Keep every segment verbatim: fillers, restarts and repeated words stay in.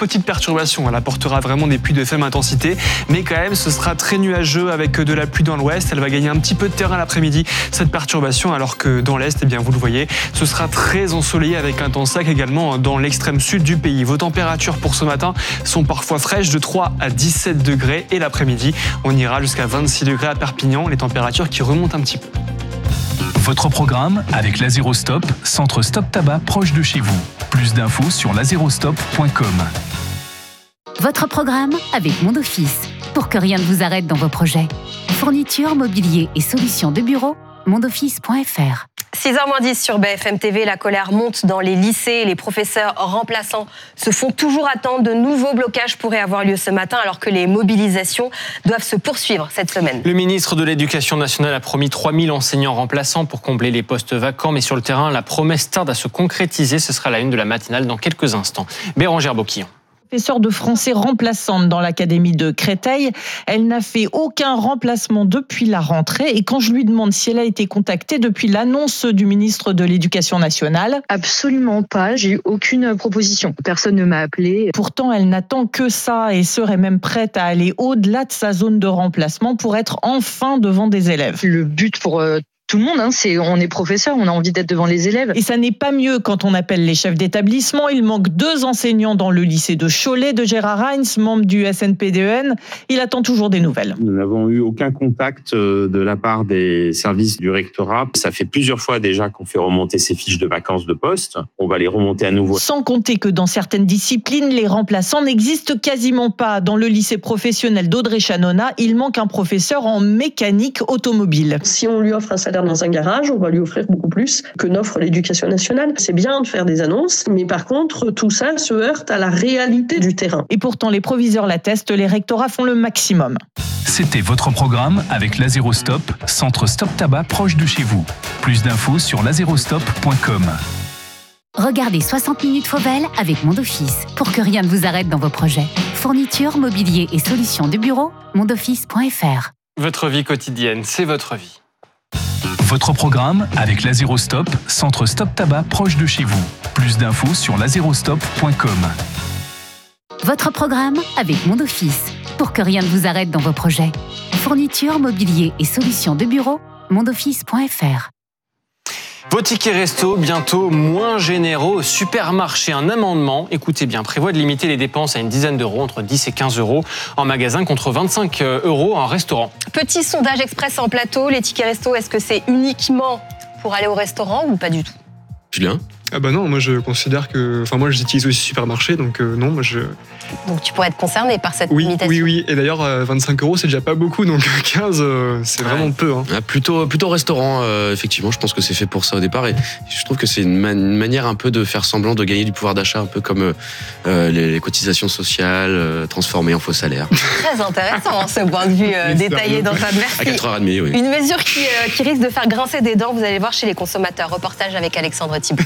petite perturbation. Elle apportera vraiment des pluies de faible intensité, mais quand même, ce sera très nuageux avec de la pluie dans l'ouest. Elle va gagner un petit peu de terrain l'après-midi, cette perturbation, alors que dans l'est, eh bien, vous le voyez, ce sera très ensoleillé avec un temps sec également dans l'extrême sud du pays. Vos températures pour ce matin sont parfois fraîches, de trois à dix-sept degrés, et l'après-midi, on ira jusqu'à vingt-six degrés à Perpignan, les températures qui remontent un petit peu. Votre programme avec Lazérostop, centre Stop Tabac proche de chez vous. Plus d'infos sur lazérostop point com. Votre programme avec Mondoffice, pour que rien ne vous arrête dans vos projets. Fourniture, mobilier et solutions de bureau, mondoffice point f r. six heures moins dix sur B F M T V, la colère monte dans les lycées. Les professeurs remplaçants se font toujours attendre. De nouveaux blocages pourraient avoir lieu ce matin alors que les mobilisations doivent se poursuivre cette semaine. Le ministre de l'Éducation nationale a promis trois mille enseignants remplaçants pour combler les postes vacants. Mais sur le terrain, la promesse tarde à se concrétiser. Ce sera la une de la matinale dans quelques instants. Bérangère Boquillon. Professeure de français remplaçante dans l'académie de Créteil. Elle n'a fait aucun remplacement depuis la rentrée. Et quand je lui demande si elle a été contactée depuis l'annonce du ministre de l'Éducation nationale... Absolument pas, j'ai eu aucune proposition. Personne ne m'a appelée. Pourtant, elle n'attend que ça et serait même prête à aller au-delà de sa zone de remplacement pour être enfin devant des élèves. Le but pour... Euh, Tout le monde, hein, c'est, on est professeur, on a envie d'être devant les élèves. Et ça n'est pas mieux quand on appelle les chefs d'établissement. Il manque deux enseignants dans le lycée de Cholet, de Gérard Heinz, membre du S N P D E N. Il attend toujours des nouvelles. Nous n'avons eu aucun contact de la part des services du rectorat. Ça fait plusieurs fois déjà qu'on fait remonter ces fiches de vacances de poste. On va les remonter à nouveau. Sans compter que dans certaines disciplines, les remplaçants n'existent quasiment pas. Dans le lycée professionnel d'Audrey-Chanona, il manque un professeur en mécanique automobile. Si on lui offre un salaire dans un garage, on va lui offrir beaucoup plus que n'offre l'Éducation nationale. C'est bien de faire des annonces, mais par contre, tout ça se heurte à la réalité du terrain. Et pourtant, les proviseurs l'attestent, les rectorats font le maximum. C'était votre programme avec Lazérostop, centre Stop Tabac proche de chez vous. Plus d'infos sur lazérostop point com. Regardez soixante minutes Fauvel avec Mondoffice, pour que rien ne vous arrête dans vos projets. Fourniture, mobilier et solutions de bureau, mondoffice point f r. Votre vie quotidienne, c'est votre vie. Votre programme avec Lazérostop, centre Stop Tabac proche de chez vous. Plus d'infos sur lazérostop point com. Votre programme avec Mondoffice, pour que rien ne vous arrête dans vos projets. Fourniture, mobilier et solutions de bureau, mondoffice point f r. Vos tickets resto bientôt moins généreux au supermarché. Un amendement, écoutez bien, prévoit de limiter les dépenses à une dizaine d'euros, entre dix et quinze euros en magasin contre vingt-cinq euros en restaurant. Petit sondage express en plateau, les tickets resto, est-ce que c'est uniquement pour aller au restaurant ou pas du tout? Julien? Ah bah non, moi je considère que... Enfin moi j'utilise aussi supermarché, donc euh, non, moi je... Donc tu pourrais être concerné par cette oui, limitation. Oui, oui, et d'ailleurs euh, vingt-cinq euros c'est déjà pas beaucoup, donc quinze euh, c'est ouais. vraiment peu. Hein. Ah, plutôt, plutôt restaurant, euh, effectivement, je pense que c'est fait pour ça au départ, et je trouve que c'est une, man- une manière un peu de faire semblant de gagner du pouvoir d'achat, un peu comme euh, les, les cotisations sociales euh, transformées en faux salaires. Très intéressant ce point de vue euh, détaillé dans ta merci. À quatre heures trente, oui. Une mesure qui, euh, qui risque de faire grincer des dents, vous allez voir chez les consommateurs. Reportage avec Alexandre Thibault.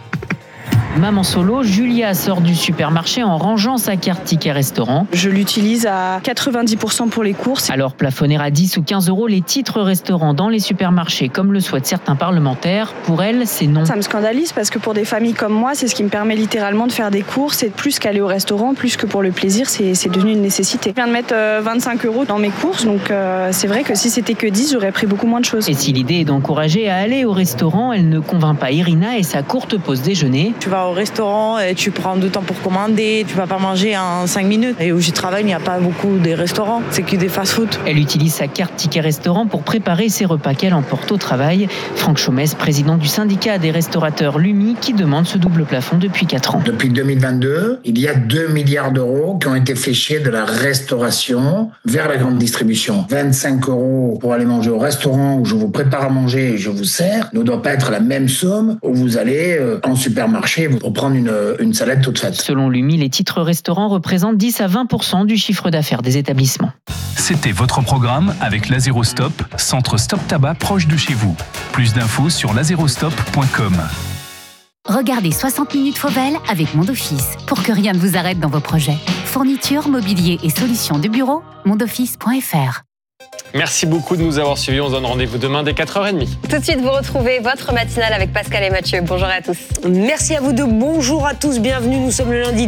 Maman solo, Julia sort du supermarché en rangeant sa carte ticket restaurant. Je l'utilise à quatre-vingt-dix pour cent pour les courses. Alors plafonner à dix ou quinze euros les titres restaurants dans les supermarchés, comme le souhaitent certains parlementaires, pour elle, c'est non. Ça me scandalise parce que pour des familles comme moi, c'est ce qui me permet littéralement de faire des courses et plus qu'aller au restaurant, plus que pour le plaisir, c'est, c'est devenu une nécessité. Je viens de mettre vingt-cinq euros dans mes courses, donc euh, c'est vrai que si c'était que dix, j'aurais pris beaucoup moins de choses. Et si l'idée est d'encourager à aller au restaurant, elle ne convainc pas Irina et sa courte pause déjeuner. Tu vas au restaurant et tu prends du temps pour commander, tu vas pas manger en cinq minutes. Et où je travaille, il n'y a pas beaucoup de restaurants, c'est que des fast-food. Elle utilise sa carte ticket restaurant pour préparer ses repas qu'elle emporte au travail. Franck Chaumès, président du syndicat des restaurateurs Lumi, qui demande ce double plafond depuis quatre ans. Depuis deux mille vingt-deux, il y a deux milliards d'euros qui ont été fléchés de la restauration vers la grande distribution. vingt-cinq euros pour aller manger au restaurant où je vous prépare à manger et je vous sers ne doit pas être la même somme où vous allez euh, en supermarché pour prendre une, une salade toute faite. Selon Lumi, les titres restaurants représentent dix à vingt pour cent du chiffre d'affaires des établissements. C'était votre programme avec Lazérostop, centre Stop Tabac proche de chez vous. Plus d'infos sur lazérostop point com. Regardez soixante minutes Fauvel avec Mondoffice, pour que rien ne vous arrête dans vos projets. Fourniture, mobilier et solutions de bureau, mondoffice point f r. Merci beaucoup de nous avoir suivis. On se donne rendez-vous demain dès quatre heures trente. Tout de suite, vous retrouvez votre matinale avec Pascal et Mathieu. Bonjour à tous. Merci à vous deux. Bonjour à tous. Bienvenue. Nous sommes le lundi